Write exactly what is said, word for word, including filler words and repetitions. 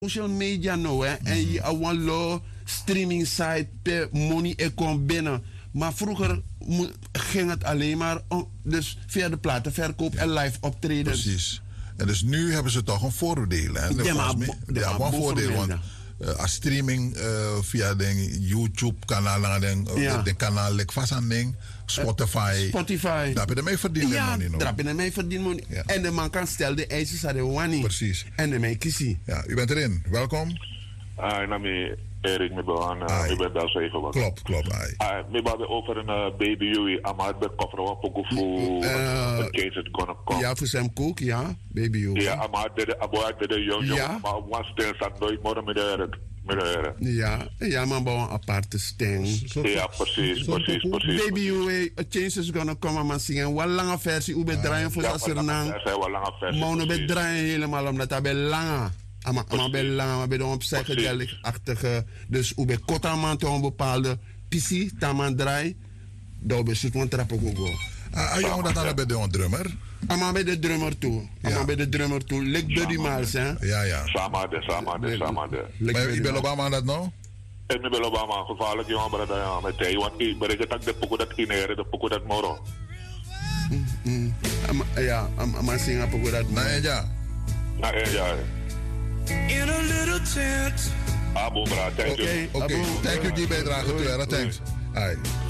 social media nou, hè. En je een lo streaming site per money en komt binnen. Maar vroeger mo- ging het alleen maar om, dus via de platenverkoop en live optreden. Precies. En dus nu hebben ze toch een voordeel. Hè? Ja, maar bo- ja, ja, maar een voordeel. Want bovenmidden. uh, als streaming uh, via de YouTube-kanaal, de, Ja. de kanaal, like vast aan ding, Spotify. Spotify. Daar heb je ermee verdiend. Ja, money, no? daar heb je ermee verdiend money. Ja. En de man kan stellen de eisen aan de wanneer. Precies. En de mij kiezen. Ja, u bent erin. Welkom. Ah, en dan Erik, ik ben Ai. ik ben daar zo even wat. Klopt, klopt. Ai. Ah, ik ben over een uh, baby Yui, maar de koffer wat ook voor Eh, the case is gonna come. Ja, voor zijn kook, ja. Baby, joh. Ja, maar de aboa de de jong Ja. jong, maar one stil staat nooit meer met de met de. Ja, ja, maar bouwen een aparte sting. Ja, precies, precies, precies. Baby, you a change is gonna come maar zingen. Wat lange versie, hoe bedraaien voor Ja, dat maar er lange nang. versie, wel lange versie, Maar we precies. bedraaien helemaal omdat dat bij lange. Maar maar bij lange, maar bij de psychedelic-achtige. Dus hoe bij korte man te een bepaalde pissie, taman draai. Dat we zoeken trappen gogo. Ah, ah, jongen, dat dan bij de drummer. Maar bij de drummer toe. Ja. Maar bij de drummer toe. Lik Buddy Miles, hè. Ja, ja. Samen de, samen de, samen de. Lik Maar Buddy je bent Miles. Obama dat nou? En ik ben Obama gevaarlijk jongen, maar dat ja, met hij, want ik ben dat de pokoe dat ineren, de pokoe dat moro. Mm. Ama- Ja, am- maar zingen op hoe dat. Nee, ja. Nou, ja, ja. In a little tent. Ah, boom, bra, thank Oké, you. oké. Abo. Thank you, die bijdrage toe. Hoi, hè. Thanks. Ai.